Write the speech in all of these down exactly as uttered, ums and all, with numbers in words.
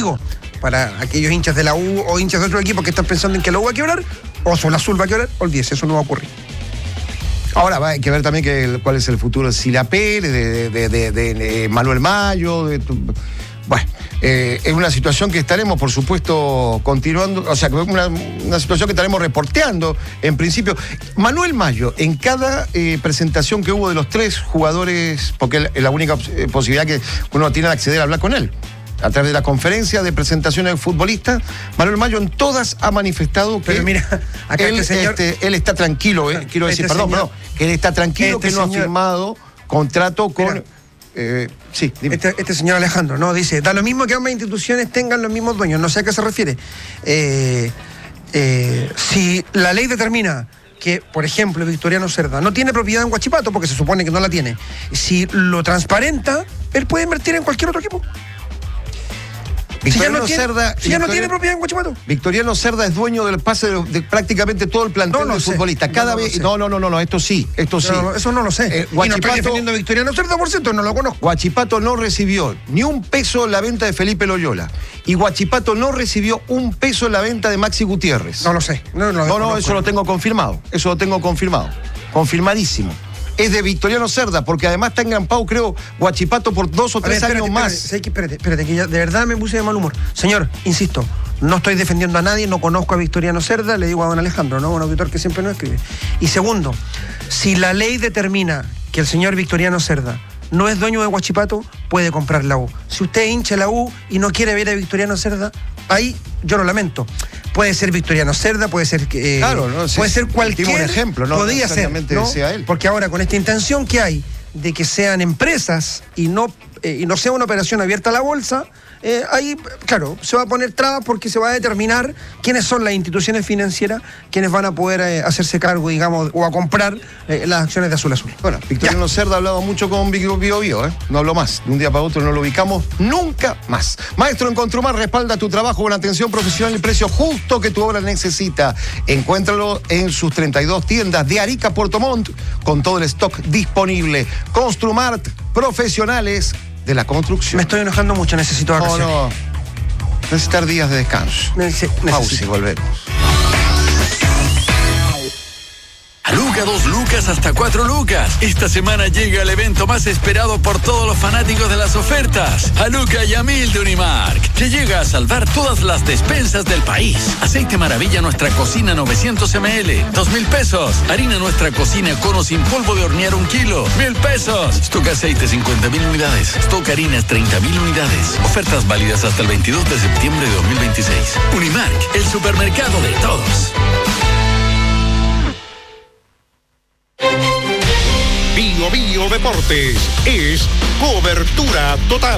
digo, para aquellos hinchas de la U o hinchas de otros equipos que están pensando en que la U va a quebrar, o Sol Azul va a quebrar, olvídese, eso no va a ocurrir. Ahora va, hay que ver también que, cuál es el futuro de Sila Pérez, de, de, de, de, de Manuel Mayo. De, bueno, eh, es una situación que estaremos, por supuesto, continuando, o sea, una, una situación que estaremos reporteando, en principio. Manuel Mayo, en cada eh, presentación que hubo de los tres jugadores, porque es la única eh, posibilidad que uno tiene de acceder a hablar con él, a través de la conferencia de presentaciones de futbolistas, Manuel Mayo en todas ha manifestado que Pero mira, acá él, este señor, este, él está tranquilo, eh, quiero este decir, perdón, señor, perdón, que él está tranquilo, este que no señor, ha firmado contrato con... Mira, eh, sí, dime. Este, este señor Alejandro, ¿no? Dice, da lo mismo que ambas instituciones tengan los mismos dueños, no sé a qué se refiere. Eh, eh, si la ley determina que, por ejemplo, Victoriano Cerda no tiene propiedad en Huachipato, porque se supone que no la tiene, si lo transparenta, él puede invertir en cualquier otro equipo. Victoriano si ya no Cerda, tiene, si ya no Victoriano, tiene propiedad en Huachipato. Victoriano Cerda es dueño del pase de, de prácticamente todo el plantel no, no del sé. futbolista. Cada no, no vez. No, no, no, no, no, esto sí, esto sí. No, no, eso no lo sé. Eh, y no estoy Huachipato, defendiendo a Victoriano Cerda, por cierto, no lo conozco. Huachipato no recibió ni un peso en la venta de Felipe Loyola. Y Huachipato no recibió un peso en la venta de Maxi Gutiérrez. No lo sé. No, no, no, no, eso lo tengo confirmado. Eso lo tengo confirmado. Confirmadísimo. Es de Victoriano Cerda, porque además está engrampado, creo, Huachipato por dos o tres ver, espérate, años espérate, más. Espérate, espérate, espérate, que ya de verdad me puse de mal humor. Señor, insisto, no estoy defendiendo a nadie, no conozco a Victoriano Cerda, le digo a don Alejandro, ¿no? Un auditor que siempre nos escribe. Y segundo, si la ley determina que el señor Victoriano Cerda no es dueño de Huachipato, puede comprar la U. Si usted hincha la U y no quiere ver a Victoriano Cerda, ahí yo lo lamento. Puede ser Victoriano Cerda, puede ser eh, claro, no, sí, puede ser cualquier un ejemplo, no podría ser, ¿no? Sea él. Porque ahora con esta intención que hay de que sean empresas y no eh, y no sea una operación abierta a la bolsa, eh, ahí, claro, se va a poner trabas porque se va a determinar quiénes son las instituciones financieras quienes van a poder eh, hacerse cargo, digamos, o a comprar eh, las acciones de Azul Azul. Bueno, Victoriano Cerda ha hablado mucho con Bio Bio, Bio, ¿eh? No habló más. De un día para otro no lo ubicamos nunca más. Maestro en Construmar respalda tu trabajo con atención profesional y precio justo que tu obra necesita. Encuéntralo en sus treinta y dos tiendas de Arica a Puerto Montt con todo el stock disponible. Construmart, profesionales de la construcción. Me estoy enojando mucho, necesito vacaciones. No, no. Necesitar días de descanso. Nece- Pausa y volvemos. A Luca, dos lucas hasta cuatro lucas. Esta semana llega el evento más esperado por todos los fanáticos de las ofertas. A Luca y a Mil de Unimark, que llega a salvar todas las despensas del país. Aceite Maravilla Nuestra Cocina novecientos mililitros, dos mil pesos. Harina Nuestra Cocina Cono sin polvo de hornear un kilo, mil pesos. Stock Aceite cincuenta mil unidades. Stock Harinas treinta mil unidades. Ofertas válidas hasta el veintidós de septiembre de dos mil veintiséis. Unimark, el supermercado de todos. Bio Bio Deportes es cobertura total.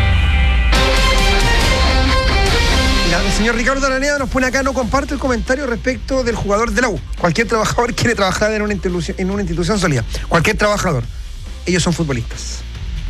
Mira, el señor Ricardo Araneda nos pone acá, no comparte el comentario respecto del jugador de la U. Cualquier trabajador quiere trabajar en una institución, en una institución sólida. Cualquier trabajador. Ellos son futbolistas.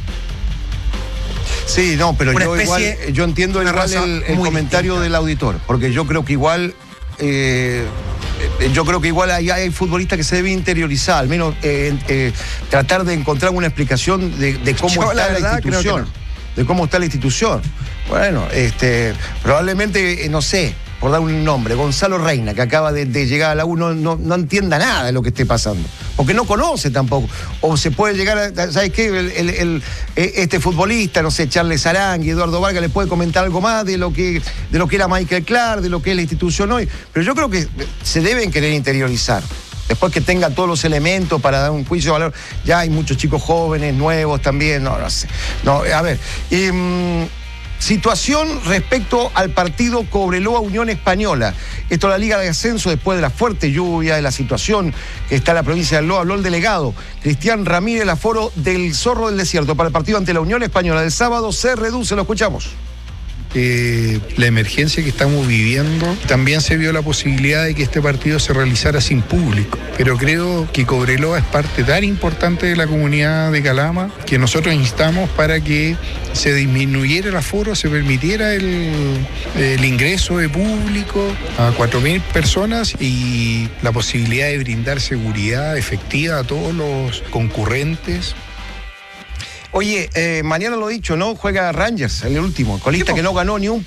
Sí, no, pero Una yo especie, igual, yo entiendo una igual raza el, el muy comentario distinta. del auditor, porque yo creo que igual, eh, yo creo que igual hay, hay futbolistas que se deben interiorizar, al menos eh, eh, tratar de encontrar una explicación de, de cómo Yo, está la la, verdad, institución, creo de cómo está la institución. Bueno, este, probablemente, eh, no sé, por dar un nombre, Gonzalo Reina, que acaba de, de llegar a la U, no, no, no entienda nada de lo que esté pasando, porque no conoce tampoco. O se puede llegar a, ¿sabes qué? El, el, el, este futbolista, no sé, Charles Arangui, Eduardo Vargas, le puede comentar algo más de lo que, de lo que era Michael Clark, de lo que es la institución hoy, pero yo creo que se deben querer interiorizar. Después que tenga todos los elementos para dar un juicio de valor, ya hay muchos chicos jóvenes, nuevos también, no, no sé. No, a ver, eh, situación respecto al partido Cobreloa Unión Española. Esto es la Liga de Ascenso después de la fuerte lluvia, de la situación que está en la provincia de Loa. Habló el delegado Cristian Ramírez, el aforo del Zorro del Desierto para el partido ante la Unión Española del sábado se reduce, lo escuchamos. Eh, la emergencia que estamos viviendo, también se vio la posibilidad de que este partido se realizara sin público, pero creo que Cobreloa es parte tan importante de la comunidad de Calama que nosotros instamos para que se disminuyera el aforo, se permitiera el, el ingreso de público a cuatro mil personas y la posibilidad de brindar seguridad efectiva a todos los concurrentes. Oye, eh, mañana lo dicho, ¿no? Juega Rangers, el último, colista que no ganó ni un